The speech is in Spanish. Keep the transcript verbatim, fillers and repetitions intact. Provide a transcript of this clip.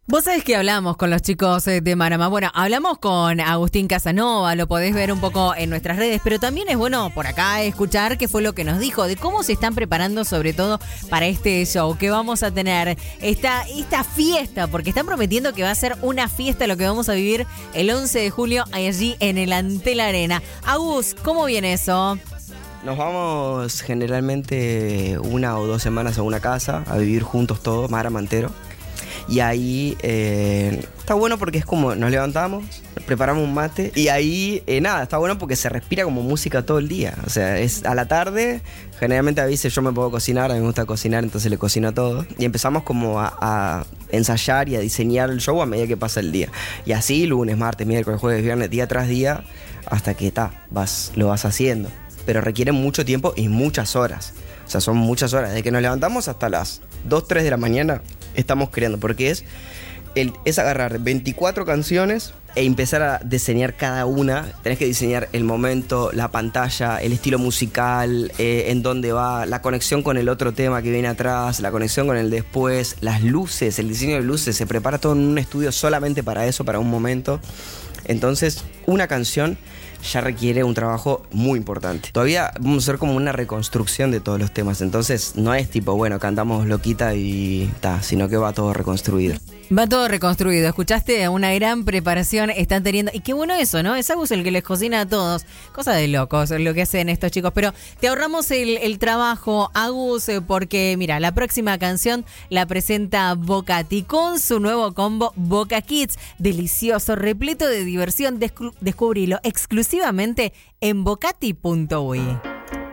Vos sabés que hablamos con los chicos eh, de Marama. Bueno, hablamos con Agustín Casanova, lo podés ver un poco en nuestras redes, pero también es bueno por acá escuchar qué fue lo que nos dijo, de cómo se están preparando sobre todo para este show, que vamos a tener esta, esta fiesta, porque están prometiendo que va a ser una fiesta lo que vamos a vivir el once de julio allí en el Antel Arena. Agus, ¿cómo viene eso? Nos vamos generalmente una o dos semanas a una casa a vivir juntos todos, Marama entero. Y ahí eh, está bueno porque es como nos levantamos, preparamos un mate y ahí eh, nada, está bueno porque se respira como música todo el día. O sea, es a la tarde, generalmente a veces yo me puedo cocinar, a mí me gusta cocinar, entonces le cocino todo. Y empezamos como a, a ensayar y a diseñar el show a medida que pasa el día. Y así lunes, martes, miércoles, jueves, viernes, día tras día, hasta que ta, vas, lo vas haciendo. Pero requiere mucho tiempo y muchas horas. O sea, son muchas horas. Desde que nos levantamos hasta las dos, tres de la mañana estamos creando. Porque es, el, es agarrar veinticuatro canciones e empezar a diseñar cada una. Tenés que diseñar el momento, la pantalla, el estilo musical, eh, en dónde va, la conexión con el otro tema que viene atrás, la conexión con el después, las luces, el diseño de luces. Se prepara todo en un estudio solamente para eso, para un momento. Entonces, una canción ya requiere un trabajo muy importante. Todavía vamos a hacer como una reconstrucción de todos los temas. Entonces, no es tipo, bueno, cantamos Loquita y ta, sino que va todo reconstruido. Va todo reconstruido. Escuchaste, una gran preparación están teniendo. Y qué bueno eso, ¿no? Es Agus el que les cocina a todos. Cosa de locos lo que hacen estos chicos. Pero te ahorramos el, el trabajo, Agus, porque mira, la próxima canción la presenta Bocati con su nuevo combo Boca Kids. Delicioso, repleto de diversión. Descu- descubrilo exclusivamente en bocati punto uy.